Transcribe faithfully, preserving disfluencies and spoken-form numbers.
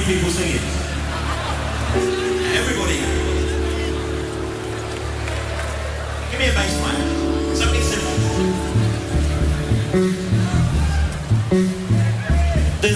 need people singing. Everybody. Give me a bass line. Something simple.